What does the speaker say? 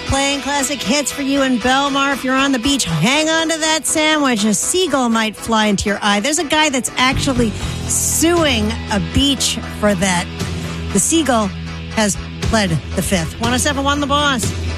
playing classic hits for you in Belmar. If you're on the beach, hang on to that sandwich. A seagull might fly into your eye. There's a guy that's actually suing a beach for that. The seagull has pled the fifth. 107.1 The Boss.